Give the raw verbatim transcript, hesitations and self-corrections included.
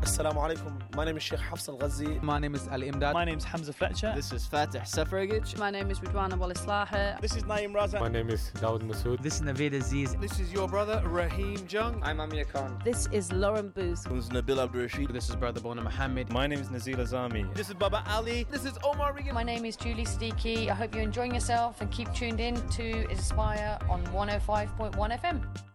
Assalamu alaikum. My name is Sheikh Hafs Al-Ghazi. My name is Ali Imdad. My name is Hamza Fletcher. This is Fatih Safaragich. My name is Ridwana Walislaha. This is Naeem Raza. My name is Dawood Masood. This is Naveed Aziz. This is your brother Raheem Jung. I'm Amir Khan. This is Lauren Booth. This is Nabil Abdul Rashid. This is Brother Bona Muhammad. My name is Nazil Azami. This is Baba Ali. This is Omar Regan. My name is Julie Steaky. I hope you're enjoying yourself and keep tuned in to Inspire on one oh five point one F M.